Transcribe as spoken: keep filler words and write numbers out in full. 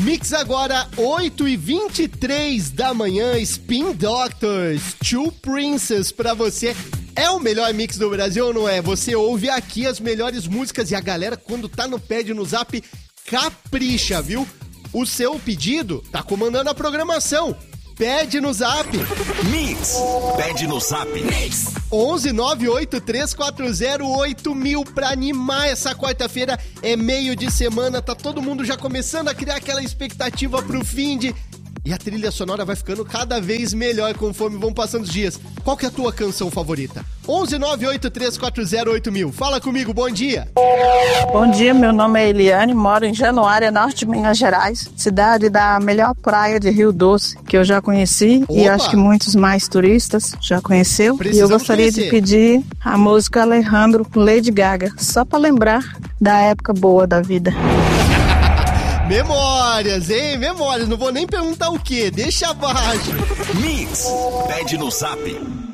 Mix agora, oito e vinte e três da manhã, Spin Doctors, Two Princes pra você. É o melhor mix do Brasil ou não é? Você ouve aqui as melhores músicas e a galera, quando tá no pad no zap, capricha, viu? O seu pedido tá comandando a programação. Pede no zap. Mix. Pede no zap. Mix. onze nove oito três quatro zero oito mil pra animar essa quarta-feira. É meio de semana, tá todo mundo já começando a criar aquela expectativa pro fim de... E a trilha sonora vai ficando cada vez melhor conforme vão passando os dias. Qual que é a tua canção favorita? onze nove oito três quatro zero oito mil. Fala comigo, bom dia. Bom dia, meu nome é Eliane, moro em Januária, norte de Minas Gerais, cidade da melhor praia de Rio Doce, que eu já conheci. Opa. E acho que muitos mais turistas já conheceu. Precisamos e eu gostaria conhecer. de pedir a música Alejandro com Lady Gaga, só pra lembrar da época boa da vida. Memórias, hein? Memórias. Não vou nem perguntar o quê. Deixa abaixo. Mix. Pede no zap.